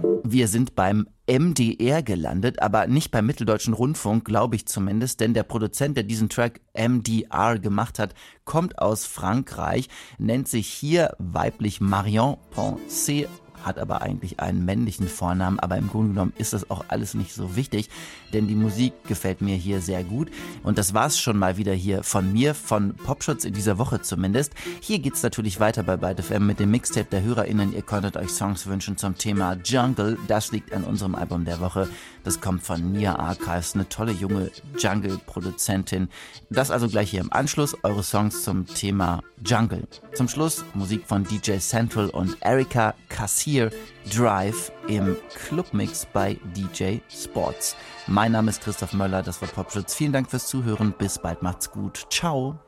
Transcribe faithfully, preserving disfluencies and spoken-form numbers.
Wir sind beim M D R gelandet, aber nicht beim Mitteldeutschen Rundfunk, glaube ich zumindest, denn der Produzent, der diesen Track M D R gemacht hat, kommt aus Frankreich, nennt sich hier weiblich Marion Poncet, hat aber eigentlich einen männlichen Vornamen, aber im Grunde genommen ist das auch alles nicht so wichtig, denn die Musik gefällt mir hier sehr gut. Und das war's schon mal wieder hier von mir, von Popschutz in dieser Woche zumindest. Hier geht's natürlich weiter bei Byte F M mit dem Mixtape der HörerInnen. Ihr konntet euch Songs wünschen zum Thema Jungle. Das liegt an unserem Album der Woche. Das kommt von Nia Archives, eine tolle junge Jungle-Produzentin. Das also gleich hier im Anschluss, eure Songs zum Thema Jungle. Zum Schluss Musik von D J Central und Erika Kassier, Drive im Clubmix bei D J Sports. Mein Name ist Christoph Möller, das war Popschutz. Vielen Dank fürs Zuhören, bis bald, macht's gut, ciao.